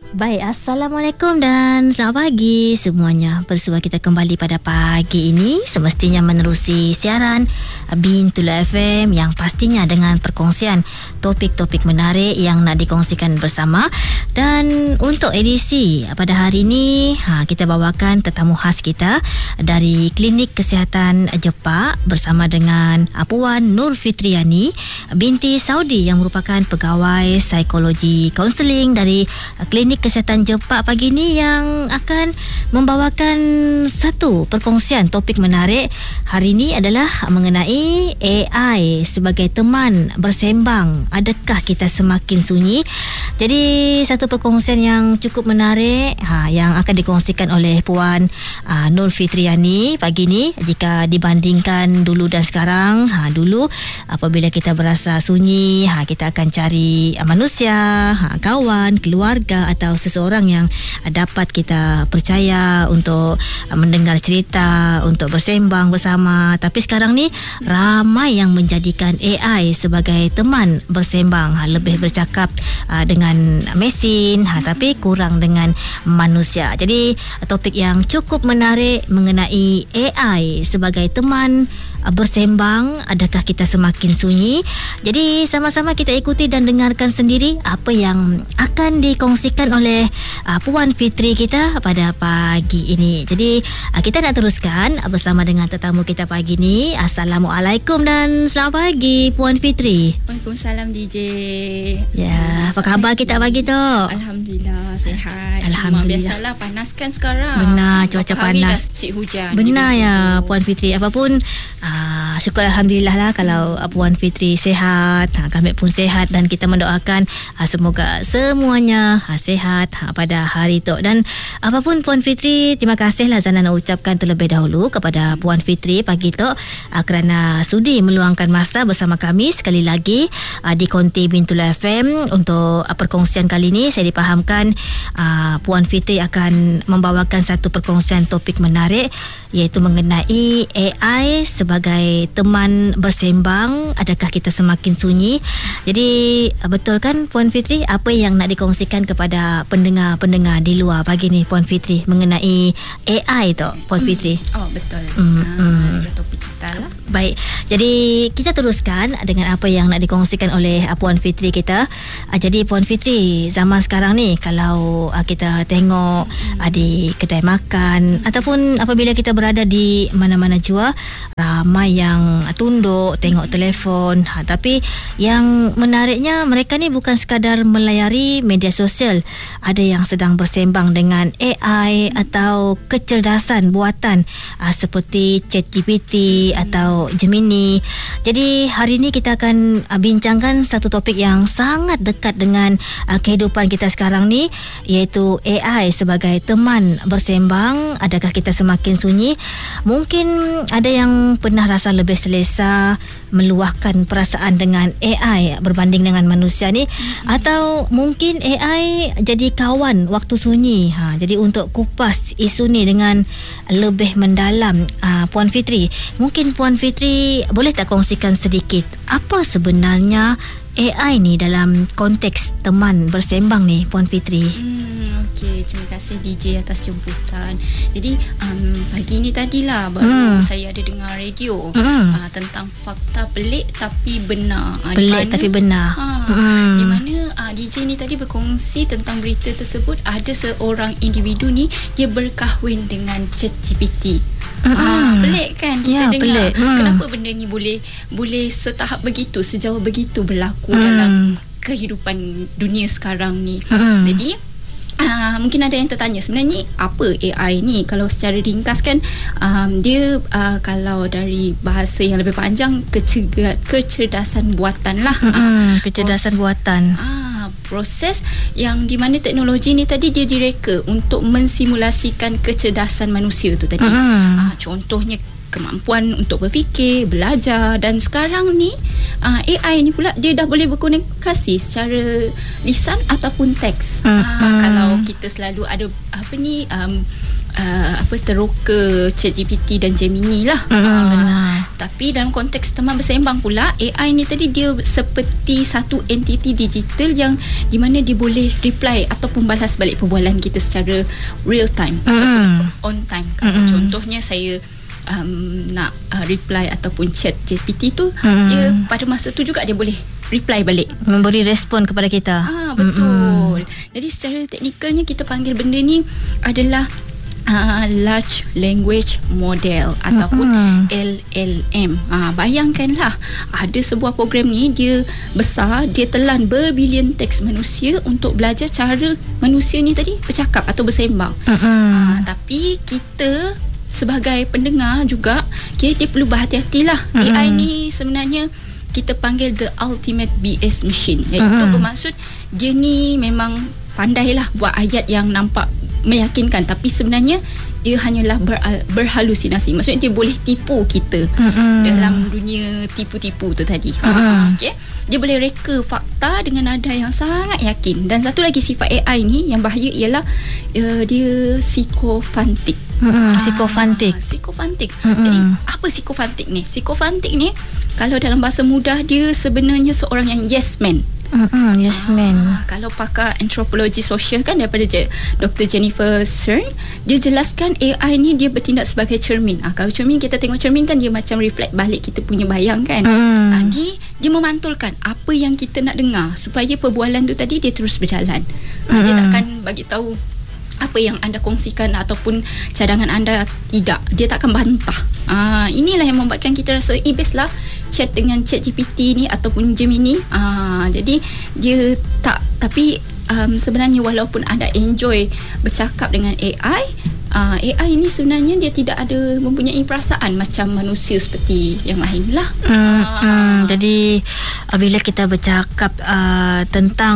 Baik, Assalamualaikum dan selamat pagi semuanya. Bersua kita kembali pada pagi ini, semestinya menerusi siaran Bintulu FM yang pastinya dengan perkongsian topik-topik menarik yang nak dikongsikan bersama. Dan untuk edisi pada hari ini, kita bawakan tetamu khas kita dari Klinik Kesihatan Jepak bersama dengan Puan Nur Fitriani binti Saudi yang merupakan pegawai psikologi kaunseling dari Klinik Kesihatan Jepak pagi ini, yang akan membawakan satu perkongsian topik menarik. Hari ini adalah mengenai AI sebagai teman bersembang. Adakah kita semakin sunyi? Jadi satu perkongsian yang cukup menarik yang akan dikongsikan oleh Puan Nur Fitriani pagi ini. Jika dibandingkan dulu dan sekarang, dulu apabila kita berasa sunyi, kita akan cari manusia, kawan, keluarga atau seseorang yang dapat kita percaya untuk mendengar cerita, untuk bersembang bersama. Tapi sekarang ni ramai yang menjadikan AI sebagai teman bersembang, lebih bercakap dengan mesin, tapi kurang dengan manusia. Jadi topik yang cukup menarik mengenai AI sebagai teman bersembang. Adakah kita semakin sunyi? Jadi sama-sama kita ikuti dan dengarkan sendiri apa yang akan dikongsikan oleh Puan Fitri kita pada pagi ini. Jadi kita nak teruskan bersama dengan tetamu kita pagi ini. Assalamualaikum dan selamat pagi Puan Fitri. Waalaikumsalam DJ. Ya, apa khabar kita pagi tu? Alhamdulillah sihat. Alhamdulillah. Cuma biasalah panas kan sekarang. Benar, cuaca panas. Sik hujan. Benar ya Puan Fitri. Apapun syukur Alhamdulillah lah kalau Puan Fitri sihat, kami pun sihat, dan kita mendoakan semoga semuanya sihat pada hari itu. Dan apapun Puan Fitri, terima kasihlah Zana nak ucapkan terlebih dahulu kepada Puan Fitri pagi tu kerana sudi meluangkan masa bersama kami sekali lagi di Konti Bintulu FM. Untuk perkongsian kali ini, saya dipahamkan Puan Fitri akan membawakan satu perkongsian topik menarik, iaitu mengenai AI sebagai teman bersembang. Adakah kita semakin sunyi? Jadi betul kan Puan Fitri apa yang nak dikongsikan kepada pendengar-pendengar di luar pagi ni Puan Fitri mengenai AI tu Puan Fitri? Oh betul. Topik kita lah. Baik, jadi kita teruskan dengan apa yang nak dikongsikan oleh Puan Fitri kita. Jadi Puan Fitri, zaman sekarang ni kalau kita tengok di kedai makan ataupun apabila kita berada di mana-mana jua, ramai yang tunduk tengok telefon. Tapi yang menariknya, mereka ni bukan sekadar melayari media sosial. Ada yang sedang bersembang dengan AI atau kecerdasan buatan seperti ChatGPT atau Gemini. Jadi hari ini kita akan bincangkan satu topik yang sangat dekat dengan kehidupan kita sekarang ni, iaitu AI sebagai teman bersembang. Adakah kita semakin sunyi? Mungkin ada yang pernah rasa lebih selesa meluahkan perasaan dengan AI berbanding dengan manusia ni, atau mungkin AI jadi kawan waktu sunyi. Jadi untuk kupas isu ni dengan lebih mendalam, Puan Fitri, mungkin Puan Fitri boleh tak kongsikan sedikit apa sebenarnya AI ni dalam konteks teman bersembang ni Puan Fitri? Okey, terima kasih DJ atas jemputan. Jadi pagi ni tadilah baru saya ada dengar radio tentang fakta pelik tapi benar. Pelik tapi benar. Di mana DJ ni tadi berkongsi tentang berita tersebut, ada seorang individu ni dia berkahwin dengan ChatGPT. Pelik kan kita dengar. Kenapa benda ni boleh setahap begitu, sejauh begitu berlaku dalam kehidupan dunia sekarang ni. Jadi mungkin ada yang tertanya, sebenarnya apa AI ni? Kalau secara ringkas kan, dia kalau dari bahasa yang lebih panjang, kecerdasan buatan lah. Kecerdasan buatan. Proses yang di mana teknologi ni tadi dia direka untuk mensimulasikan kecerdasan manusia tu tadi. Contohnya kemampuan untuk berfikir, belajar, dan sekarang ni AI ni pula dia dah boleh berkomunikasi secara lisan ataupun teks. Kalau kita selalu ada teroka ChatGPT dan Gemini lah. Benar. Tapi dalam konteks teman bersembang pula, AI ni tadi dia seperti satu entiti digital yang di mana dia boleh reply ataupun balas balik perbualan kita secara real time ataupun on time. Kalau contohnya saya nak reply ataupun chat GPT tu, dia pada masa tu juga dia boleh reply balik, memberi respon kepada kita. Betul. Jadi secara teknikalnya kita panggil benda ni adalah large language model ataupun LLM. Bayangkanlah ada sebuah program ni, dia besar, dia telan berbilion teks manusia untuk belajar cara manusia ni tadi bercakap atau bersembang. Tapi kita sebagai pendengar juga, dia perlu berhati-hatilah. AI ni sebenarnya kita panggil the ultimate BS machine, iaitu bermaksud dia ni memang pandailah buat ayat yang nampak meyakinkan, tapi sebenarnya ia hanyalah berhalusinasi. Maksudnya dia boleh tipu kita dalam dunia tipu-tipu tu tadi. Okay? Dia boleh reka fakta dengan nada yang sangat yakin. Dan satu lagi sifat AI ni yang bahaya ialah dia psikofantik. Psikofantik. Jadi apa psikofantik ni? Psikofantik ni kalau dalam bahasa mudah, dia sebenarnya seorang yang yes man. Yes man. Kalau pakar antropologi sosial kan, daripada Dr. Jennifer Stern, dia jelaskan AI ni dia bertindak sebagai cermin. Kalau cermin, kita tengok cermin kan, dia macam reflect balik kita punya bayang kan. Dia memantulkan apa yang kita nak dengar supaya perbualan tu tadi dia terus berjalan. Dia takkan bagi tahu apa yang anda kongsikan ataupun cadangan anda tidak. Dia takkan bantah. Inilah yang membuatkan kita rasa best lah chat dengan ChatGPT ni ataupun Gemini. Jadi dia tak, tapi sebenarnya walaupun anda enjoy bercakap dengan AI, AI ni sebenarnya dia tidak ada mempunyai perasaan macam manusia seperti yang lain lah. Jadi bila kita bercakap tentang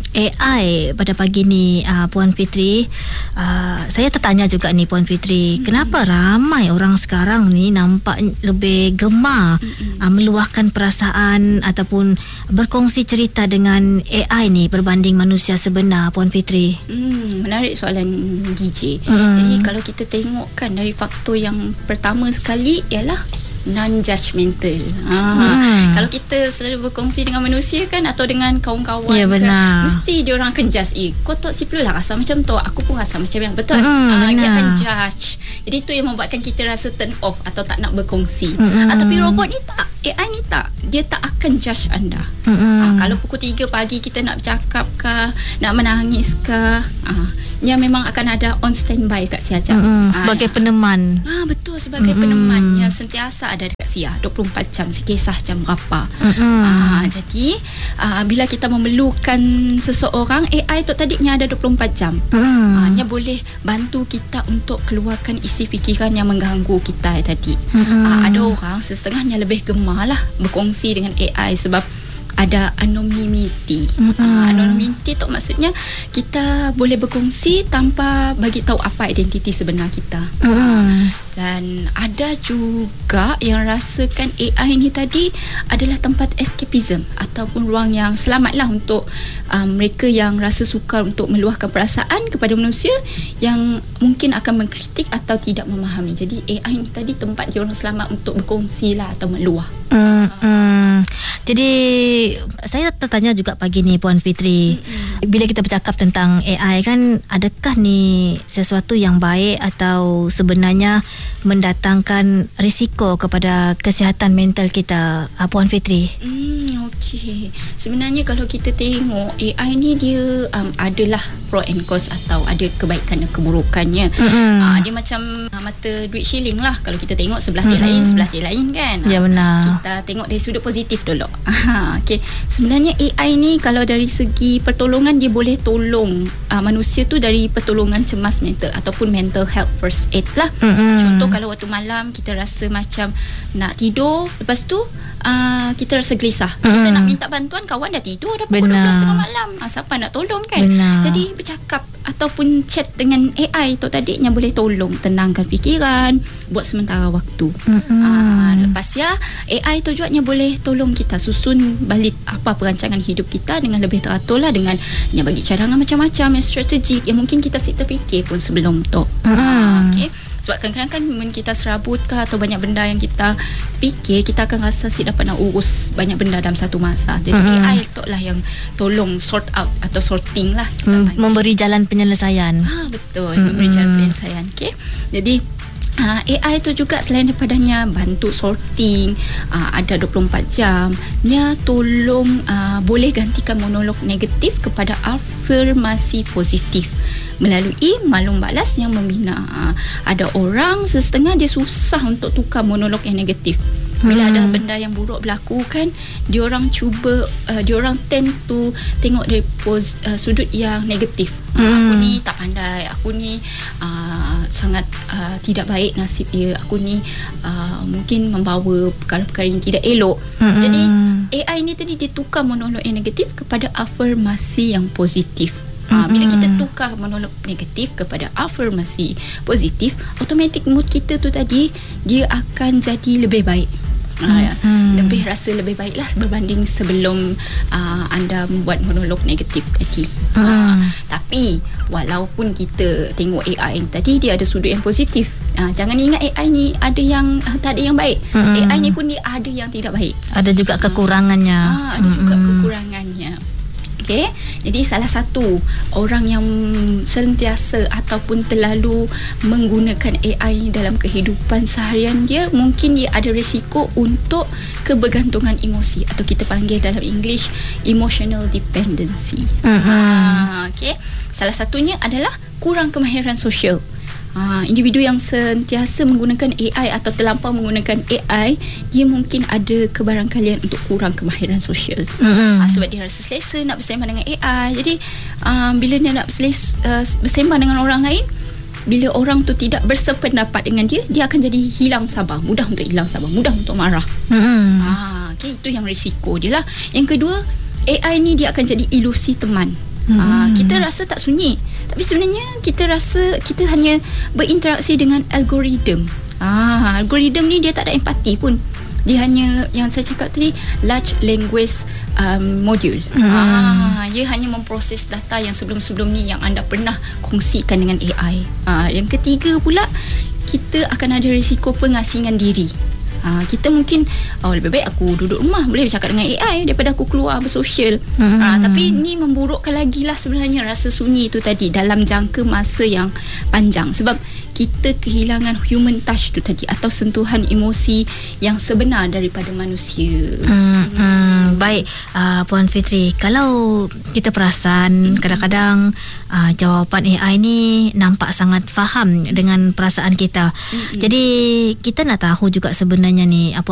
AI pada pagi ni, Puan Fitri, saya tertanya juga ni Puan Fitri, kenapa ramai orang sekarang ni nampak lebih gemar meluahkan perasaan ataupun berkongsi cerita dengan AI ni berbanding manusia sebenar, Puan Fitri? Menarik soalan DJ. Jadi kalau kita tengok kan, dari faktor yang pertama sekali ialah non-judgmental. Kalau kita selalu berkongsi dengan manusia kan, atau dengan kawan-kawan kan, mesti dia orang akan judge. Kau tak si lah rasa macam tu, aku pun rasa macam yang betul. Dia akan judge. Jadi itu yang membuatkan kita rasa turn off atau tak nak berkongsi. Tapi robot ni tak, AI ni tak, dia tak akan judge anda. Kalau pukul 3 pagi kita nak bercakap ke, nak menangis ke, dia memang akan ada on standby kat Sia Jam. Sebagai peneman. Betul, sebagai peneman yang sentiasa ada dekat Sia 24 jam, sekisah jam berapa. Jadi bila kita memerlukan seseorang, AI tu tadinya ada 24 jam. Dia boleh bantu kita untuk keluarkan isi fikiran yang mengganggu kita tadi. Ada orang setengahnya lebih gemar lah berkongsi dengan AI sebab ada anonymity. Anonymity tu maksudnya kita boleh berkongsi tanpa bagi tahu apa identiti sebenar kita. Dan ada juga yang rasakan AI ni tadi adalah tempat escapism ataupun ruang yang selamat lah untuk mereka yang rasa sukar untuk meluahkan perasaan kepada manusia yang mungkin akan mengkritik atau tidak memahami. Jadi AI ni tadi tempat dia orang selamat untuk berkongsi lah atau meluah. Jadi saya tertanya juga pagi ni Puan Fitri, bila kita bercakap tentang AI kan, adakah ni sesuatu yang baik atau sebenarnya mendatangkan risiko kepada kesihatan mental kita, Puan Fitri? Okey. Sebenarnya kalau kita tengok AI ni dia adalah pro and cons atau ada kebaikan dan keburukannya. Dia macam mata duit shilling lah. Kalau kita tengok sebelah dia lain, sebelah dia lain kan. Ya benar. Kita tengok dari sudut positif dulu. Okey. Sebenarnya AI ni kalau dari segi pertolongan, dia boleh tolong manusia tu dari pertolongan cemas mental ataupun mental health first aid lah. Contoh kalau waktu malam kita rasa macam nak tidur, lepas tu kita rasa gelisah, kita nak minta bantuan, kawan dah tidur dah pukul 12:30 malam, siapa nak tolong kan. Jadi bercakap ataupun chat dengan AI tu tadi yang boleh tolong tenangkan fikiran buat sementara waktu. Lepas ya AI tu juga yang boleh tolong kita susun balik apa perancangan hidup kita dengan lebih teratur lah, dengan yang bagi cadangan macam-macam yang strategik yang mungkin kita terfikir pun sebelum tu. Okay. Sebab kadang-kadang kan kita serabut ke atau banyak benda yang kita fikir, kita akan rasa dapat nak urus banyak benda dalam satu masa. Jadi AI tu lah yang tolong sort out atau sorting lah, memberi jalan penyelesaian. Betul, memberi jalan penyelesaian. Okay. Jadi AI tu juga selain daripadanya bantu sorting, ada 24 jam, dia tolong boleh gantikan monolog negatif kepada afirmasi positif melalui maklum balas yang membina. Ada orang setengah dia susah untuk tukar monolog yang negatif. Bila ada benda yang buruk berlaku kan, diorang cuba, diorang tend to tengok dari sudut yang negatif. Aku ni tak pandai, aku ni sangat tidak baik nasib dia, aku ni mungkin membawa perkara-perkara yang tidak elok. Jadi AI ni tadi dia tukar monolog yang negatif kepada afirmasi yang positif. Bila kita tukar monolog negatif kepada afirmasi positif, automatik mood kita tu tadi dia akan jadi lebih baik. Lebih rasa lebih baiklah berbanding sebelum anda membuat monolog negatif tadi. Tapi walaupun kita tengok AI tadi dia ada sudut yang positif, jangan ingat AI ni ada yang tak ada yang baik. AI ni pun dia ada yang tidak baik, ada juga kekurangannya. Ada juga kekurangannya. Okay. Jadi salah satu orang yang sentiasa ataupun terlalu menggunakan AI ni dalam kehidupan seharian dia, mungkin dia ada risiko untuk kebergantungan emosi atau kita panggil dalam English emotional dependency. Okay. Salah satunya adalah kurang kemahiran sosial. Individu yang sentiasa menggunakan AI atau terlampau menggunakan AI, dia mungkin ada kebarangkalian untuk kurang kemahiran sosial. Sebab dia rasa selesa nak bersembang dengan AI. Jadi bila dia nak bersembang dengan orang lain, bila orang tu tidak bersependapat dengan dia, dia akan jadi hilang sabar, mudah untuk hilang sabar, mudah untuk marah. Okay, itu yang risiko dia lah. Yang kedua, AI ni dia akan jadi ilusi teman. Kita rasa tak sunyi, tapi sebenarnya kita rasa kita hanya berinteraksi dengan algoritma. Algoritma ni dia tak ada empati pun. Dia hanya, yang saya cakap tadi, large language module. Dia hanya memproses data yang sebelum-sebelum ni yang anda pernah kongsikan dengan AI. Yang ketiga pula, kita akan ada risiko pengasingan diri. Kita mungkin lebih baik aku duduk rumah, boleh bercakap dengan AI daripada aku keluar bersosial. Tapi ni memburukkan lagi lah sebenarnya rasa sunyi itu tadi dalam jangka masa yang panjang, sebab kita kehilangan human touch tu tadi atau sentuhan emosi yang sebenar daripada manusia. Baik, Puan Fitri, kalau kita perasan kadang-kadang jawapan AI ni nampak sangat faham dengan perasaan kita. Jadi kita nak tahu juga sebenarnya ni apa